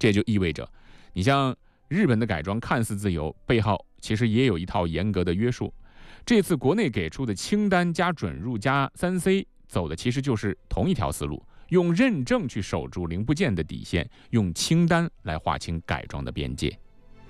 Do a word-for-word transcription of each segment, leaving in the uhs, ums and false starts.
这就意味着，你像日本的改装看似自由，背后其实也有一套严格的约束。这次国内给出的清单加准入加 三 C 走的其实就是同一条思路，用认证去守住零部件的底线，用清单来划清改装的边界。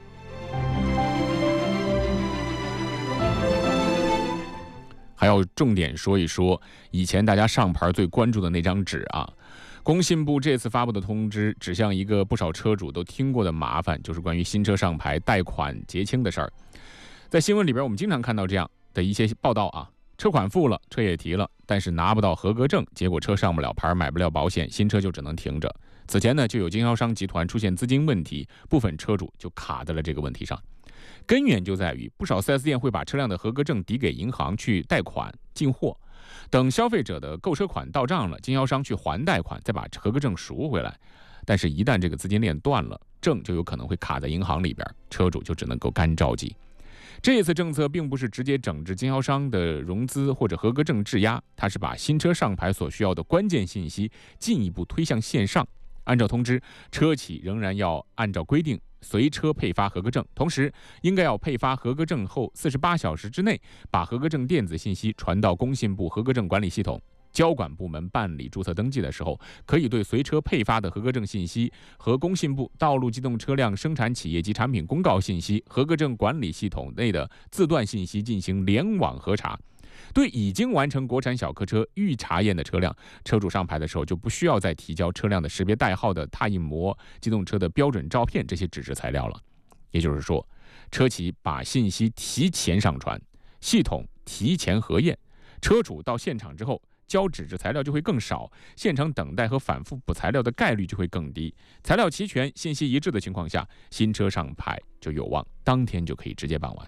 还要重点说一说以前大家上牌最关注的那张纸啊，工信部这次发布的通知指向一个不少车主都听过的麻烦，就是关于新车上牌贷款结清的事儿。在新闻里边我们经常看到这样的一些报道啊，车款付了，车也提了，但是拿不到合格证，结果车上不了牌，买不了保险，新车就只能停着。此前呢，就有经销商集团出现资金问题，部分车主就卡在了这个问题上。根源就在于不少 四 S 店会把车辆的合格证抵给银行去贷款进货，等消费者的购车款到账了，经销商去还贷款，再把合格证赎回来。但是一旦这个资金链断了，证就有可能会卡在银行里边，车主就只能够干着急。这次政策并不是直接整治经销商的融资或者合格证质押，它是把新车上牌所需要的关键信息进一步推向线上。按照通知，车企仍然要按照规定随车配发合格证，同时应该要配发合格证后四十八小时之内把合格证电子信息传到工信部合格证管理系统。交管部门办理注册登记的时候，可以对随车配发的合格证信息和工信部道路机动车辆生产企业及产品公告信息、合格证管理系统内的字段信息进行联网核查。对已经完成国产小客车预查验的车辆，车主上牌的时候就不需要再提交车辆的识别代号的拓印模、机动车的标准照片这些纸质材料了。也就是说，车企把信息提前上传，系统提前核验，车主到现场之后交纸质材料就会更少，现场等待和反复补材料的概率就会更低。材料齐全、信息一致的情况下，新车上牌就有望当天就可以直接办完。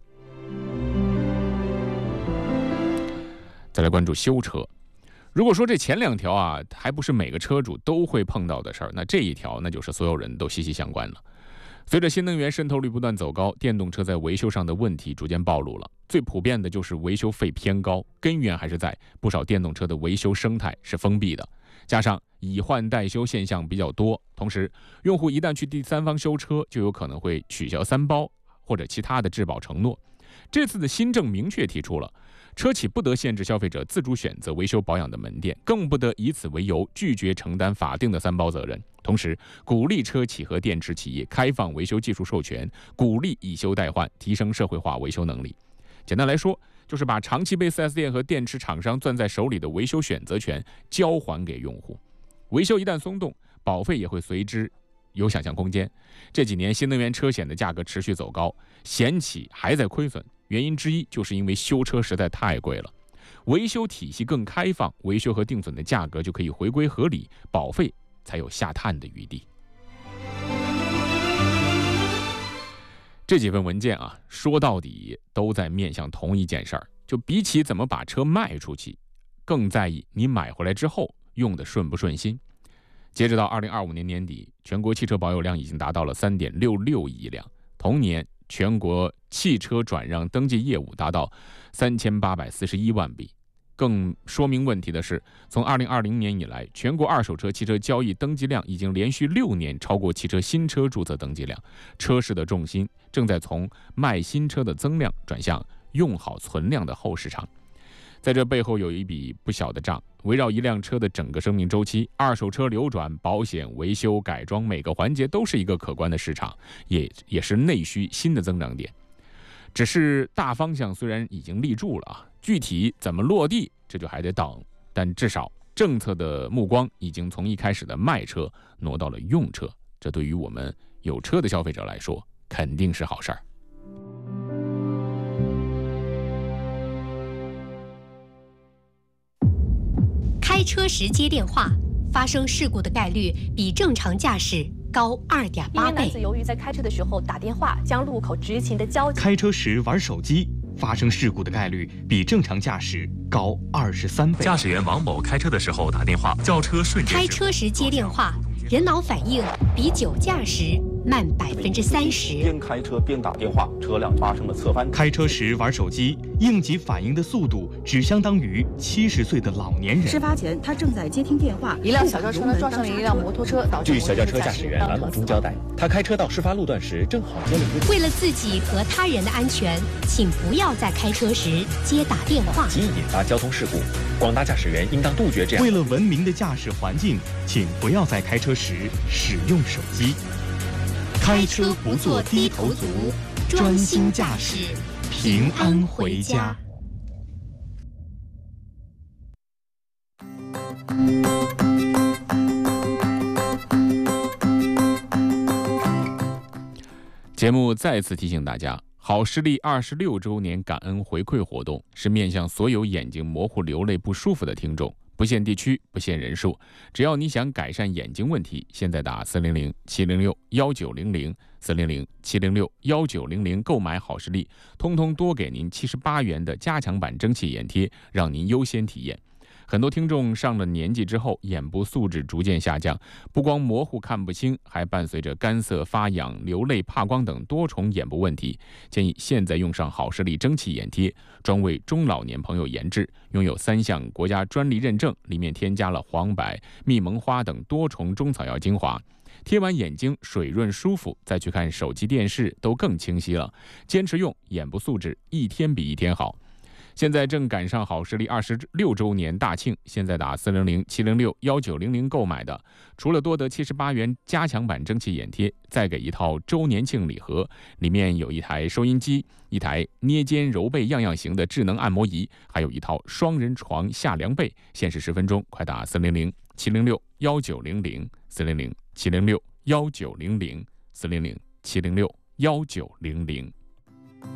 再来关注修车。如果说这前两条啊，还不是每个车主都会碰到的事儿，那这一条那就是所有人都息息相关了。随着新能源渗透率不断走高，电动车在维修上的问题逐渐暴露了。最普遍的就是维修费偏高，根源还是在不少电动车的维修生态是封闭的，加上以换代修现象比较多，同时用户一旦去第三方修车，就有可能会取消三包或者其他的质保承诺。这次的新政明确提出了，车企不得限制消费者自主选择维修保养的门店，更不得以此为由拒绝承担法定的三包责任。同时，鼓励车企和电池企业开放维修技术授权，鼓励以修代换，提升社会化维修能力。简单来说，就是把长期被 四 S 店和电池厂商攥在手里的维修选择权交还给用户。维修一旦松动，保费也会随之有想象空间。这几年新能源车险的价格持续走高，险企还在亏损，原因之一就是因为修车实在太贵了。维修体系更开放，维修和定损的价格就可以回归合理，保费才有下探的余地。这几份文件啊，说到底都在面向同一件事儿，就比起怎么把车卖出去，更在意你买回来之后用的顺不顺心。截止到二零二五年年底，全国汽车保有量已经达到了 三点六六亿辆，同年全国汽车转让登记业务达到三千八百四十一万笔。更说明问题的是，从二零二零年以来，全国二手车汽车交易登记量已经连续六年超过汽车新车注册登记量，车市的重心正在从卖新车的增量转向用好存量的后市场。在这背后有一笔不小的账，围绕一辆车的整个生命周期，二手车流转、保险、维修、改装，每个环节都是一个可观的市场，也也是内需新的增长点。只是大方向虽然已经立住了啊，具体怎么落地，这就还得等。但至少政策的目光已经从一开始的卖车挪到了用车，这对于我们有车的消费者来说，肯定是好事儿。 开车时接电话，发生事故的概率比正常驾驶高 二点八 倍。一名男子由于在开车的时候打电话，将路口执勤的交警。 开车时玩手机，发生事故的概率比正常驾驶高二十三倍。 驾驶员王某开车的时候打电话，轿车瞬间。 开车时接电话，人脑反应比酒驾时慢百分之三十。 边开车边打电话，车辆发生了侧翻。 开车时玩手机，应急反应的速度只相当于七十岁的老年人。 事发前，他正在接听电话， 一辆小轿车呢撞上了一辆摩托车，导致据小轿车驾驶员蓝某忠交代，他开车到事发路段时正好接了一个。 为了自己和他人的安全，请不要在开车时接打电话， 极易引发交通事故。广大驾驶员应当杜绝这样。 为了文明的驾驶环境，请不要在开车时使用手机。开车不做低头族，专心驾驶，平安回家。 节目再次提醒大家，好视力二十六周年感恩回馈活动是面向所有眼睛模糊、流泪不舒服的听众，不限地区，不限人数，只要你想改善眼睛问题，现在打四零零七零六幺九零零四零零七零六幺九零零购买好视力，通通多给您七十八元的加强版蒸汽眼贴，让您优先体验。很多听众上了年纪之后，眼部素质逐渐下降，不光模糊看不清，还伴随着干涩、发痒、流泪、怕光等多重眼部问题。建议现在用上好视力蒸汽眼贴，专为中老年朋友研制，拥有三项国家专利认证，里面添加了黄柏、蜜蒙花等多重中草药精华。贴完眼睛水润舒服，再去看手机电视都更清晰了。坚持用，眼部素质一天比一天好。现在正赶上好视力二十六周年大庆，现在打四零零七零六幺九零零购买的，除了多得七十八元加强版蒸汽眼贴，再给一套周年庆礼盒，里面有一台收音机、一台捏肩揉背样样行的智能按摩仪，还有一套双人床下凉被，限时十分钟，快打四零零七零六幺九零零四零零七零六幺九零零四零零七零六幺九零零。